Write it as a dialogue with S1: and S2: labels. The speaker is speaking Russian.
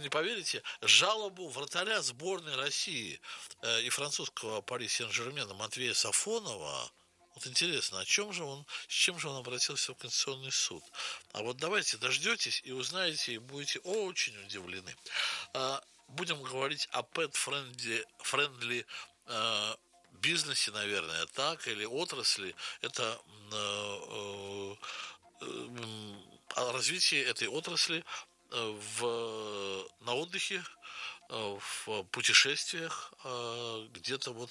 S1: не поверите, жалобу вратаря сборной России и французского Пари Сен-Жермена Матвея Сафонова. Вот интересно, с чем же он обратился в Конституционный суд? А вот давайте дождетесь и узнаете, и будете очень удивлены. Будем говорить о pet-friendly бизнесе, наверное, так, или отрасли. Это о развитии этой отрасли на отдыхе, в путешествиях, где-то вот